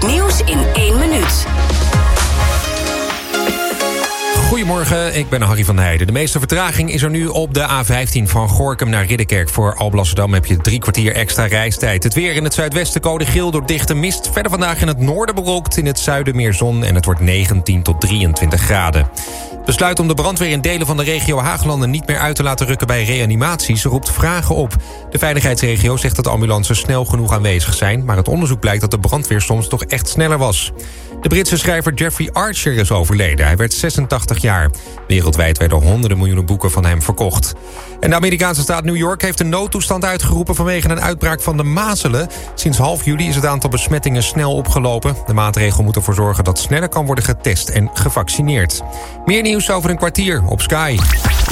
Het nieuws in 1 minuut. Goedemorgen, ik ben Harry van Heijden. De meeste vertraging is er nu op de A15 van Gorinchem naar Ridderkerk. Voor Alblasserdam heb je 3 kwartier extra reistijd. Het weer in het zuidwesten code geel door dichte mist. Verder vandaag in het noorden bewolkt, in het zuiden meer zon en het wordt 19 tot 23 graden. Besluit om de brandweer in delen van de regio Haaglanden niet meer uit te laten rukken bij reanimaties roept vragen op. De veiligheidsregio zegt dat de ambulances snel genoeg aanwezig zijn, maar het onderzoek blijkt dat de brandweer soms toch echt sneller was. De Britse schrijver Jeffrey Archer is overleden. Hij werd 86 jaar. Wereldwijd werden honderden miljoenen boeken van hem verkocht. En de Amerikaanse staat New York heeft een noodtoestand uitgeroepen vanwege een uitbraak van de mazelen. Sinds half juli is het aantal besmettingen snel opgelopen. De maatregel moet ervoor zorgen dat sneller kan worden getest en gevaccineerd. Meer nieuws over een kwartier op Sky.